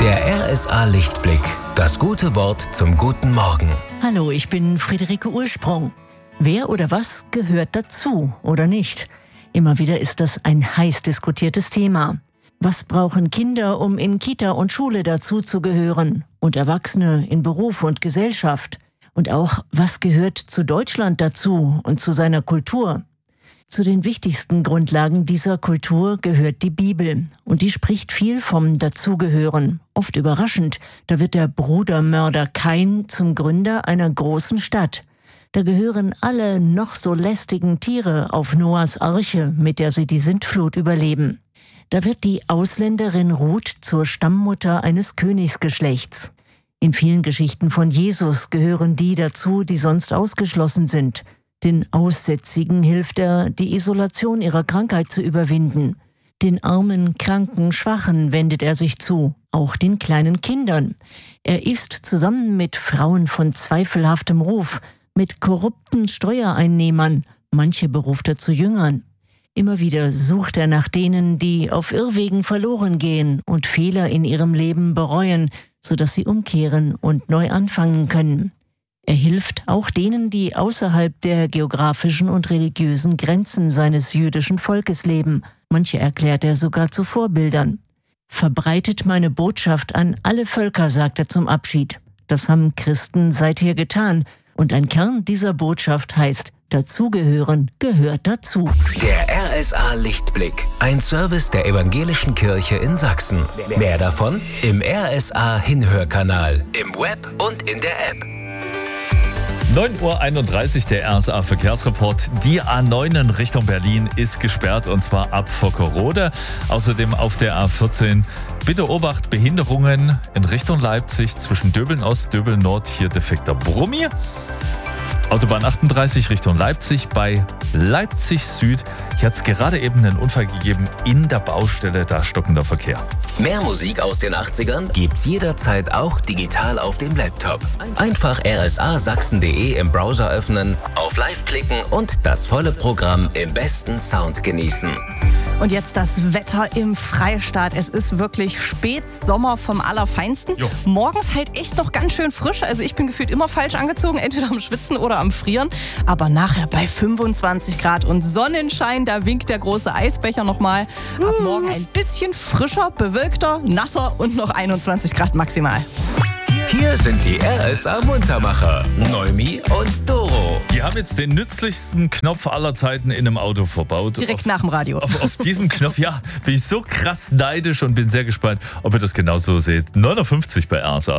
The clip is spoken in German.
Der RSA Lichtblick. Das gute Wort zum guten Morgen. Hallo, ich bin Friederike Ursprung. Wer oder was gehört dazu oder nicht? Immer wieder ist das ein heiß diskutiertes Thema. Was brauchen Kinder, um in Kita und Schule dazu zu gehören? Und Erwachsene in Beruf und Gesellschaft? Und auch, was gehört zu Deutschland dazu und zu seiner Kultur? Zu den wichtigsten Grundlagen dieser Kultur gehört die Bibel. Und die spricht viel vom Dazugehören. Oft überraschend, da wird der Brudermörder Kain zum Gründer einer großen Stadt. Da gehören alle noch so lästigen Tiere auf Noahs Arche, mit der sie die Sintflut überleben. Da wird die Ausländerin Ruth zur Stammmutter eines Königsgeschlechts. In vielen Geschichten von Jesus gehören die dazu, die sonst ausgeschlossen sind. Den Aussätzigen hilft er, die Isolation ihrer Krankheit zu überwinden. Den Armen, Kranken, Schwachen wendet er sich zu, auch den kleinen Kindern. Er isst zusammen mit Frauen von zweifelhaftem Ruf, mit korrupten Steuereinnehmern, manche beruft er zu Jüngern. Immer wieder sucht er nach denen, die auf Irrwegen verloren gehen und Fehler in ihrem Leben bereuen, sodass sie umkehren und neu anfangen können. Er hilft auch denen, die außerhalb der geografischen und religiösen Grenzen seines jüdischen Volkes leben. Manche erklärt er sogar zu Vorbildern. Verbreitet meine Botschaft an alle Völker, sagt er zum Abschied. Das haben Christen seither getan. Und ein Kern dieser Botschaft heißt, dazugehören gehört dazu. Der RSA Lichtblick. Ein Service der Evangelischen Kirche in Sachsen. Mehr davon im RSA Hinhörkanal, im Web und in der App. 9:31 Uhr, der RSA Verkehrsreport. Die A9 in Richtung Berlin ist gesperrt, und zwar ab Vockerode. Außerdem auf der A14 bitte Obacht, Behinderungen in Richtung Leipzig zwischen Döbeln Ost, Döbeln Nord, hier defekter Brummi. Autobahn 38 Richtung Leipzig bei Leipzig Süd. Hier hat es gerade eben einen Unfall gegeben in der Baustelle, da stockender Verkehr. Mehr Musik aus den 80ern gibt's jederzeit auch digital auf dem Laptop. Einfach rsasachsen.de im Browser öffnen, auf Live klicken und das volle Programm im besten Sound genießen. Und jetzt das Wetter im Freistaat. Es ist wirklich Spätsommer vom Allerfeinsten. Jo. Morgens halt echt noch ganz schön frisch. Also ich bin gefühlt immer falsch angezogen, entweder am Schwitzen oder am Frieren. Aber nachher bei 25 Grad und Sonnenschein, da winkt der große Eisbecher nochmal. Ab morgen ein bisschen frischer, bewölkter, nasser und noch 21 Grad maximal. Hier sind die RSA Muntermacher, Noemi und Doro. Die haben jetzt den nützlichsten Knopf aller Zeiten in einem Auto verbaut. Direkt nach dem Radio. Auf diesem Knopf, ja, bin ich so krass neidisch und bin sehr gespannt, ob ihr das genauso seht. 9:50 bei RSA.